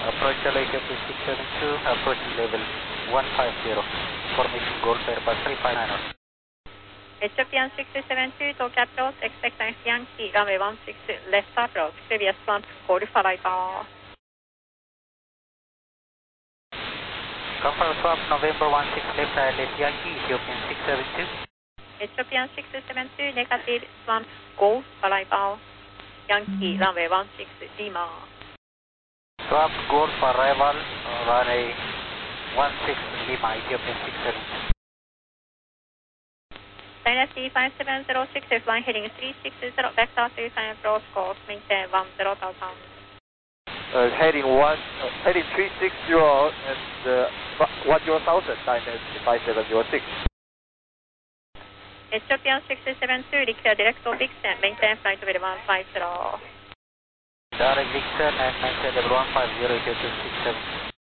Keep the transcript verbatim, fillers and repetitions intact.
Approach hello Ethiopian six seven two, approach level one five zero, formation Golf Airbus three five nine zero. Ethiopian six seven two, Tokyo approach, expectance Yankee, runway one six, left approach, previous one, Golf arrival. Confirm swap November one six, left island Yankee, Ethiopian six seven two. Ethiopian six seven two, negative, swamp, Golf arrival, Yankee, runway one six, Lima. Swap Golf arrival, uh, runway one six Lima, Ethiopian six seven two. Dynasty five seven zero six, flying heading three six zero, vector three five approach course, maintain one zero thousand. Uh, heading one, uh, heading three six zero and uh, one zero thousand, Dynasty five seven zero six. Ethiopian six seven two, declare direct to Vixen, maintain flight level one five zero. Direct Vixen and maintain level one five zero, Ethiopian six seven two.